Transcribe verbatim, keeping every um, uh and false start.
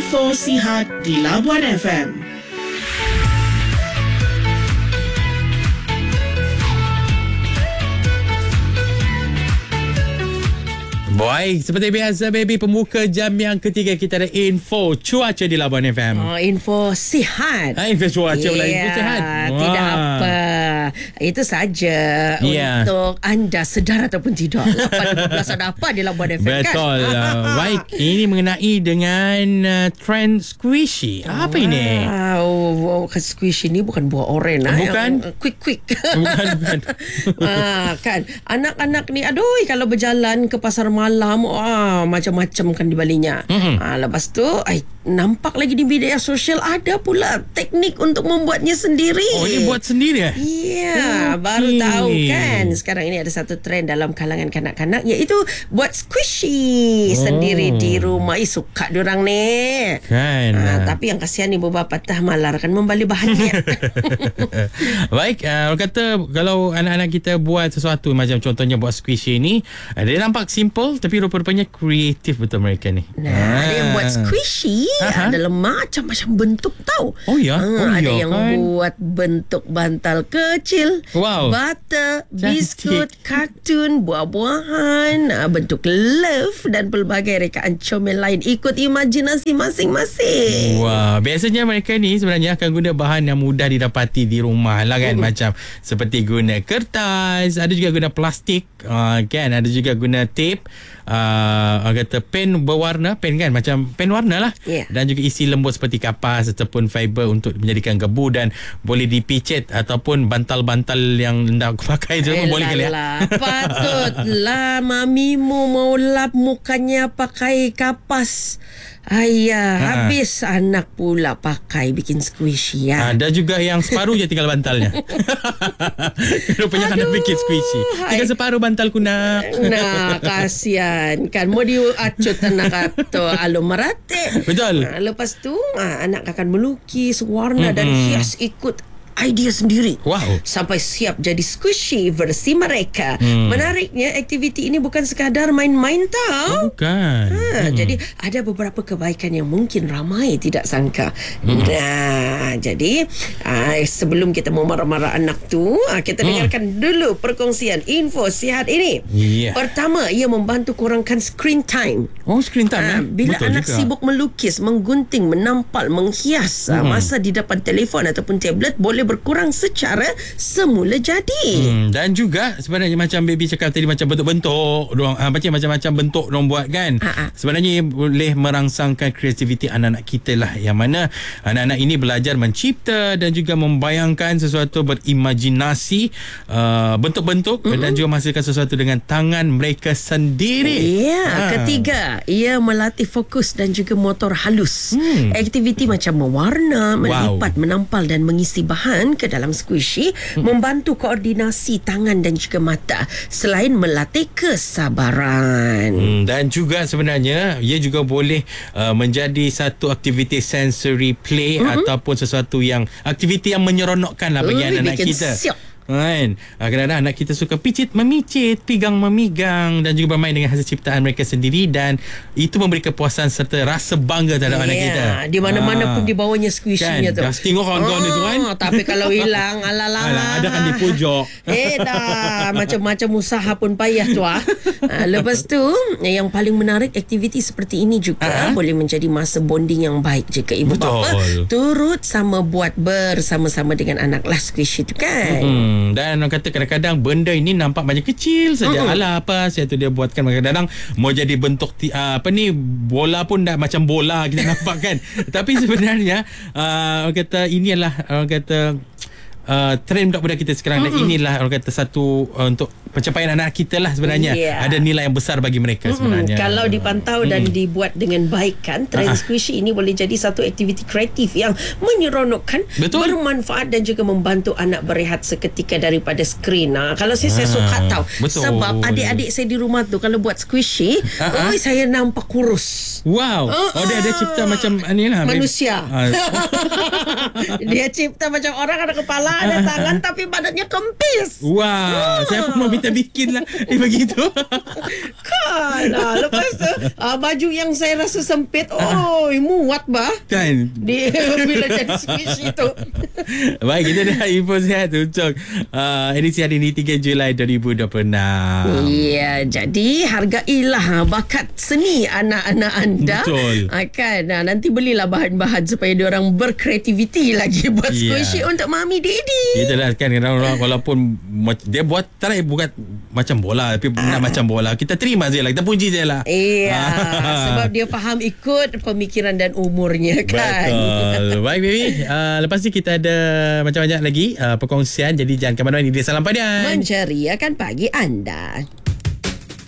Info Sihat di Labuan F M. Baik, seperti biasa baby, pembuka jam yang ketiga kita ada info cuaca di Labuan F M. Oh, info sihat. Ha, info cuaca yeah, pula, info sihat. Tidak apa. Itu saja yeah. untuk anda sedar ataupun tidak. lapan lima belas ada apa di Labuan F M kan? Betul. uh, Baik, ini mengenai dengan uh, trend squishy. Apa wow. ini? Wow, wow, squishy ni bukan buah oren. Bukan. Yang quick-quick. Bukan, bukan. ah, kan. Anak-anak ni, aduh, kalau berjalan ke pasar malam, wah, macam-macam kan di balinya. Mm-hmm. Ah, lepas tu, ay, nampak lagi di media sosial ada pula teknik untuk membuatnya sendiri. Oh, dia buat sendiri eh? Ya, yeah, okay. Baru tahu kan. Sekarang ini ada satu trend dalam kalangan kanak-kanak, iaitu buat squishy oh. sendiri di rumah. Eh, suka diorang ni. Kan. Ah, tapi yang kasihan ibu bapa tah malar kan membeli bahannya. Baik, uh, orang kata kalau anak-anak kita buat sesuatu macam contohnya buat squishy ni, uh, dia nampak simple tapi rupa-rupanya kreatif betul mereka ni. Nah, ah. ada yang buat squishy Aha. adalah macam-macam bentuk tau. Oh ya, ha, oh, ada ya, yang kan? buat bentuk bantal kecil, wow. butter, biskut, kartun, buah-buahan, bentuk love dan pelbagai rekaan comel lain ikut imajinasi masing-masing. Wah, biasanya mereka ni sebenarnya akan guna bahan yang mudah didapati di rumah lah kan. Uh. Macam seperti guna kertas, ada juga guna plastik, uh, kan, ada juga guna tape, uh, orang kata pen berwarna, pen kan, macam pen warna lah. Yeah. Dan juga isi lembut seperti kapas ataupun fiber untuk menjadikan gebu dan boleh dipicit ataupun bantal-bantal yang hendak aku pakai tu pun boleh kali ya. Patutlah mamimu mau lap mukanya pakai kapas. Ayah, ha. habis anak pula pakai bikin squishy ya. Ha, ada juga yang separuh je tinggal bantalnya. Rupanya nak bikin squishy. Tinggal separuh bantalku nak. Nah, kasihan kan. Mau diacut anak atau alu merate. Betul. Nah, lepas tu ah, anak akan melukis warna mm-hmm. dan hias ikut idea sendiri. Wow. Sampai siap jadi squishy versi mereka. Hmm. Menariknya, aktiviti ini bukan sekadar main-main tau. Oh, bukan. Ha, hmm. Jadi ada beberapa kebaikan yang mungkin ramai tidak sangka. Hmm. Nah, jadi uh, sebelum kita mau marah-marah anak tu, uh, kita hmm. dengarkan dulu perkongsian info sihat ini. Yeah. Pertama, ia membantu kurangkan screen time. Oh, screen time. Uh, eh? Bila Betul anak juga. sibuk melukis, menggunting, menampal, menghias, hmm. uh, masa di depan telefon ataupun tablet boleh berkurang secara semula jadi. Hmm, dan juga sebenarnya macam baby cakap tadi, macam bentuk-bentuk dorang, ha, macam-macam bentuk dorang buat kan. Ha-ha. Sebenarnya boleh merangsangkan kreativiti anak-anak kita lah, yang mana anak-anak ini belajar mencipta dan juga membayangkan sesuatu, berimajinasi uh, bentuk-bentuk mm-hmm. dan juga menghasilkan sesuatu dengan tangan mereka sendiri. Ya, ha. Ketiga, ia melatih fokus dan juga motor halus. Hmm. Aktiviti macam mewarna, melipat, wow. menampal dan mengisi bahan ke dalam squishy hmm. membantu koordinasi tangan dan juga mata, selain melatih kesabaran. Hmm, dan juga sebenarnya ia juga boleh uh, menjadi satu aktiviti sensory play mm-hmm. ataupun sesuatu yang aktiviti yang menyeronokkan lah bagi uh, anak-anak kita. Siap. Kan? Kadang-kadang anak kita suka picit, memicit, pigang, memigang dan juga bermain dengan hasil ciptaan mereka sendiri, dan itu memberi kepuasan serta rasa bangga terhadap yeah. anak kita. Di mana-mana ha. pun dibawanya squishy-nya kan? tu. Dah tengok kawan-kawan oh, itu kan. Tapi kalau hilang, ala-lala. Ada kan di pojok. Eh dah, macam-macam usaha pun payah tu ah. Ha, lepas tu, yang paling menarik, aktiviti seperti ini juga uh-huh. boleh menjadi masa bonding yang baik jika ibu Betul. bapa turut sama buat bersama-sama dengan anak lah squishy tu kan. Hmm. Dan orang kata kadang-kadang benda ini nampak macam kecil saja. Uh-huh. Alah apa saya tu dia buatkan, kadang-kadang mau jadi bentuk uh, apa ni, bola pun dah macam bola kita nampak kan. Tapi sebenarnya uh, orang kata ini adalah orang kata uh, trend budak-budak kita sekarang. Uh-huh. Dan inilah orang kata satu uh, untuk pencapaian anak kita lah sebenarnya. Yeah. Ada nilai yang besar bagi mereka sebenarnya. Hmm, kalau dipantau hmm. dan dibuat dengan baik kan, trend uh-huh. squishy ini boleh jadi satu aktiviti kreatif yang menyeronokkan, Betul. bermanfaat dan juga membantu anak berehat seketika daripada skrin. Nah, kalau saya, uh-huh. saya suka tahu. Betul. Sebab adik-adik saya di rumah tu kalau buat squishy, uh-huh. oi saya nampak kurus. Wow. Uh-huh. Oh, dia ada cipta macam ni lah. Manusia. Uh. Dia cipta macam orang, ada kepala, ada tangan, tapi badannya kempis. Wow. Uh-huh. Saya pun minta bikin lah. Eh begitu. Kan ah, lepas tu ah, baju yang saya rasa sempit, oh muat bah Kan. dia bila jadi squishy tu. Baik, kita dah info sihat untuk uh, edisi hari ini tiga Julai dua ribu dua puluh enam. Ya, jadi hargailah bakat seni anak-anak anda. Betul. Ha, kan? Nah, nanti belilah bahan-bahan supaya diorang berkreativiti lagi buat Ya. squishy untuk mami daddy. Itulah kan, orang walaupun dia buat try bukan macam bola tapi ah. nak macam bola, kita terima je lah, kita puji je lah. Iya, sebab dia faham ikut pemikiran dan umurnya kan. Betul. Baik baby, uh, lepas ni kita ada macam banyak lagi uh, perkongsian, jadi jangan ke mana-mana. Ini dia Salam Padan, Menceriakan pagi anda.